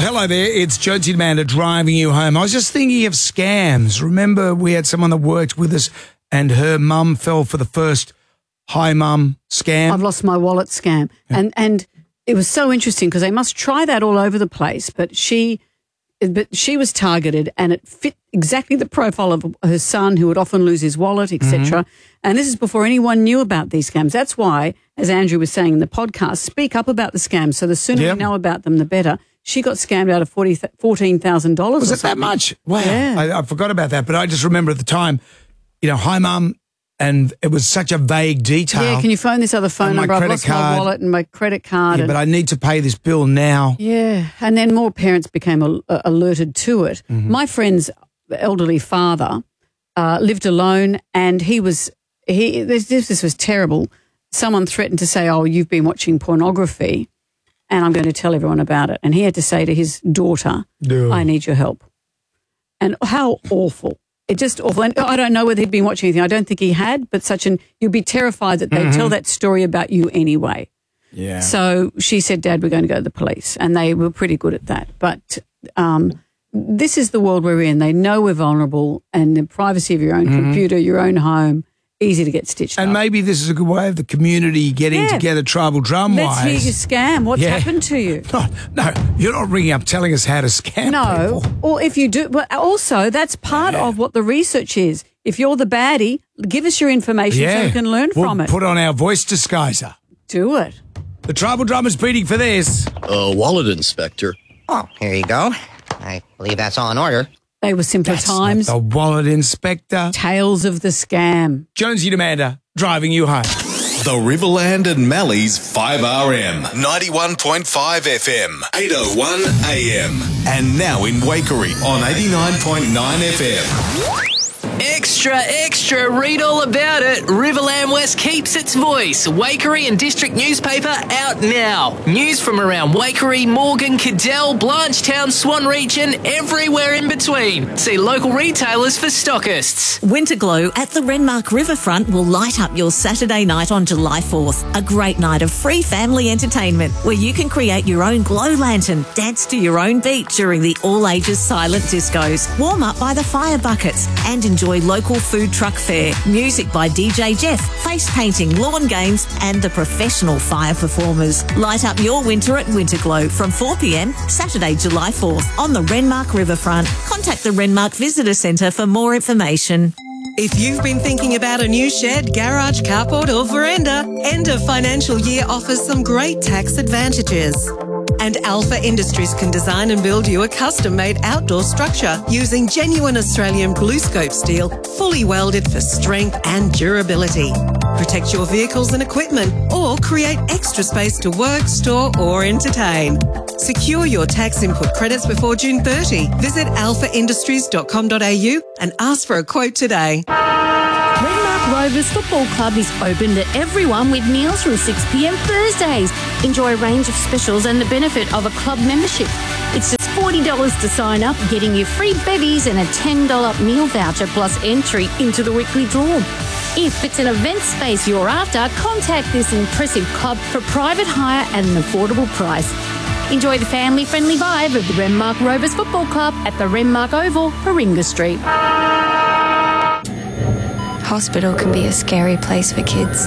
Hello there, it's Jonesy and Amanda driving you home. I was just thinking of scams. Remember we had someone that worked with us and her mum fell for the first hi mum scam? I've lost my wallet scam. Yeah. And it was so interesting because they must try that all over the place, but she was targeted and it fit exactly the profile of her son who would often lose his wallet, etc. And this is before anyone knew about these scams. That's why, as Andrew was saying in the podcast, speak up about the scams. So the sooner we know about them, the better. She got scammed out of $14,000. Was it that much? Wow. Yeah. I forgot about that, but I just remember at the time, hi mum, and it was such a vague detail. Yeah, can you phone this other phone number? I've lost my wallet and my credit card. Yeah, but I need to pay this bill now. Yeah, and then more parents became alerted to it. Mm-hmm. My friend's elderly father lived alone, and this was terrible. Someone threatened to say, "Oh, you've been watching pornography, and I'm going to tell everyone about it." And he had to say to his daughter, "I need your help." And how awful. It's just awful. And I don't know whether he'd been watching anything. I don't think he had, but you'd be terrified that they'd tell that story about you anyway. Yeah. So she said, "Dad, we're going to go to the police." And they were pretty good at that. But this is the world we're in. They know we're vulnerable, and the privacy of your own computer, your own home, easy to get stitched up. And maybe this is a good way of the community getting together tribal drum-wise. Let's hear your scam. What's happened to you? No, you're not ringing up telling us how to scam people. Or if you do, but also that's part of what the research is. If you're the baddie, give us your information so we can learn from it. Put on our voice disguiser. Do it. The tribal drum is beating for this. Wallet inspector. Oh, here you go. I believe that's all in order. They were simpler times. The wallet inspector. Tales of the scam. Jonesy and Amanda driving you home. The Riverland and Mallee's 5RM, 91.5 FM, 801 AM. And now in Waikerie on 89.9 FM. Extra, extra, read all about it. Riverland West keeps its voice. Waikerie and District newspaper out now. News from around Waikerie, Morgan, Cadell, Blanchetown, Swan Reach and everywhere in between. See local retailers for stockists. Winterglow at the Renmark Riverfront will light up your Saturday night on July 4th. A great night of free family entertainment where you can create your own glow lantern, dance to your own beat during the all-ages silent discos, warm up by the fire buckets and enjoy local food truck fare, music by DJ Jeff, face painting, lawn games and the professional fire performers. Light up your winter at Winterglow from 4 p.m. Saturday, July 4th on the Renmark Riverfront. Contact the Renmark Visitor Centre for more information. If you've been thinking about a new shed, garage, carport or veranda, end of financial year offers some great tax advantages. And Alpha Industries can design and build you a custom-made outdoor structure using genuine Australian BlueScope steel, fully welded for strength and durability. Protect your vehicles and equipment or create extra space to work, store or entertain. Secure your tax input credits before June 30. Visit alphaindustries.com.au and ask for a quote today. Renmark Rovers Football Club is open to everyone with meals from 6 p.m. Thursdays. Enjoy a range of specials and the benefit of a club membership. It's just $40 to sign up, getting you free bevies and a $10 meal voucher plus entry into the weekly draw. If it's an event space you're after, contact this impressive club for private hire at an affordable price. Enjoy the family-friendly vibe of the Renmark Rovers Football Club at the Renmark Oval, Warringah Street. Hospital can be a scary place for kids.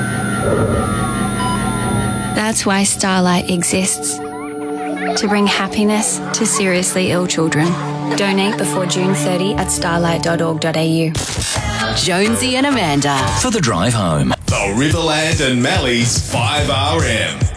That's why Starlight exists. To bring happiness to seriously ill children. Donate before June 30 at starlight.org.au. Jonesy and Amanda. For the drive home. The Riverland and Mallee's 5RM.